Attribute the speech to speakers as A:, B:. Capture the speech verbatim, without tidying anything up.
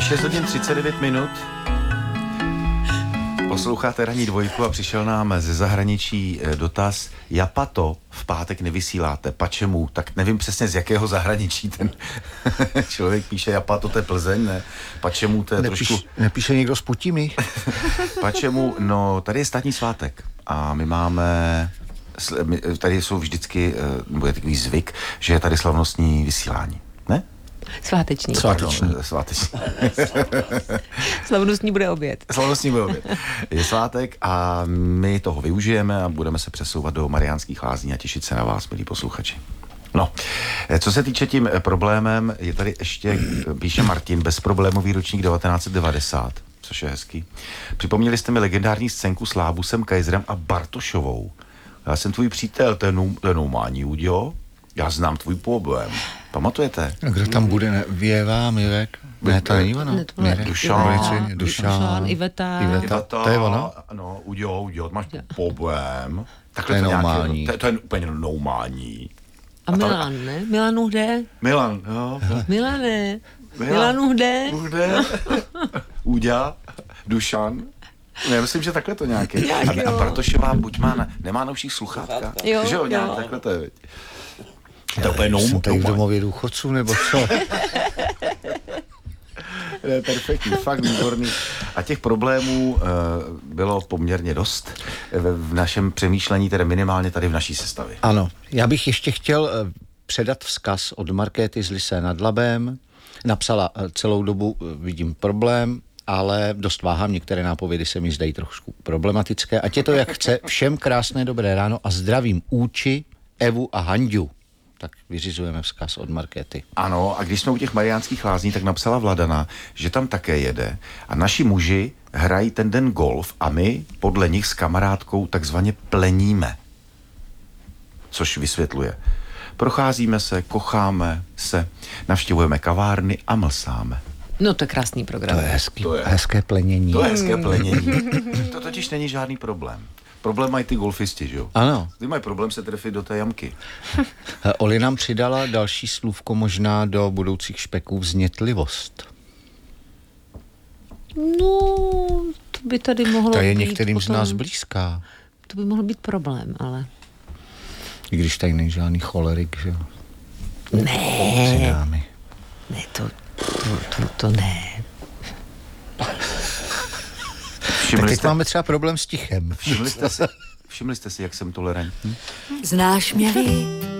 A: Je šest hodin třicet devět minut. Posloucháte Ranní dvojku a přišel nám ze zahraničí dotaz. Japato v pátek nevysíláte. Pačemu? Tak nevím přesně z jakého zahraničí ten člověk píše. Japato, to je Plzeň, ne? Pačemu, to je
B: Nepíš,
A: trošku...
B: Nepíše někdo s Putimi?
A: Pačemu, no tady je státní svátek a my máme... Tady jsou vždycky, nebo je takový zvyk, že je tady slavnostní vysílání. Ne?
C: Sváteční.
B: Sváteční.
A: Pardon, sváteční.
C: Slavnostní bude oběd.
A: Slavnostní bude oběd. Je svátek a my toho využijeme a budeme se přesouvat do Mariánských Lázní a těšit se na vás, milí posluchači. No, co se týče tím problémem, je tady ještě, píše Martin, bezproblémový ročník devatenáct set devadesát, což je hezký. Připomněli jste mi legendární scénku s Lábusem, Kajzrem a Bartošovou. Já jsem tvůj přítel, to je, nou, to je normální, Udio. Já znám tvůj problém. Pamatujete?
B: A kdo tam bude? Ne, Věva, Mirek? Ne, to není ono.
C: Ne, to bude
A: Dušan.
C: Dušan,
B: Dušan,
C: Iveta.
B: Iveta. To je ono?
A: No, Udio, Udio, máš problém. Takhle
B: To je
A: to, nějaký,
B: normální.
A: to, to je úplně normální.
C: A Milan, ne? Milanu kde?
A: Milan, jo.
C: Milane.
A: Milan.
C: Milanu kde?
A: Kde? Uďa, Dušan. Ne, já myslím, že takhle to nějaký.
C: Nějak,
A: A, a Bartošová buď má na, nemá na uších sluchátka.
C: Jo,
A: že jo, nějak
C: jo.
A: takhle to je, veď. To je úplně
B: Jsem
A: noum,
B: tady v
A: noum,
B: domově důchodců, nebo co?
A: je perfektní, fakt výborný. A těch problémů uh, bylo poměrně dost v, v našem přemýšlení, tedy minimálně tady v naší sestavě.
B: Ano, já bych ještě chtěl eh, předat vzkaz od Markéty z Lysé nad Labem. Napsala eh, celou dobu, eh, vidím problém, ale dost váhám, některé nápovědy se mi zdají trošku problematické. Ať je to jak chce, všem krásné dobré ráno a zdravím Úči, Evu a Hanďu. Tak vyřizujeme vzkaz od Markéty.
A: Ano, a když jsme u těch Mariánských Lázní, tak napsala Vladana, že tam také jede a naši muži hrají ten den golf a my podle nich s kamarádkou takzvaně pleníme. Což vysvětluje. Procházíme se, kocháme se, navštěvujeme kavárny a mlsáme.
C: No to je krásný program.
B: To je hezký,
A: To je-
B: hezké plenění.
A: To je hezké plenění. To totiž není žádný problém. Problém mají ty golfisti, že jo?
B: Ano.
A: Ty mají problém se trefit do té jamky.
B: Eh, Oli nám přidala další slůvko možná do budoucích špeků, vznětlivost.
C: No, to by tady mohlo
B: To je
C: být
B: některým
C: potom,
B: z nás blízká.
C: To by mohl být problém, ale...
B: I když tady není žádný cholerik, že jo?
C: Ne,
B: Dámy.
C: ne, to, to, to, to ne.
B: Tak
A: Všimli
B: teď
A: jste,
B: máme třeba problém s tichem.
A: všimli jste si, všimli jste si, jak jsem tolerantní?
D: Znáš mě, ví,